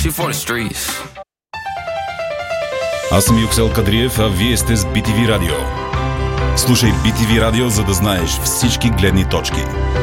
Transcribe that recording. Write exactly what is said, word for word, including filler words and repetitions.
She for the streets. Аз съм Юксел Кадриев, а вие сте с би ти ви Радио. Слушай би ти ви Радио, за да знаеш всички гледни точки.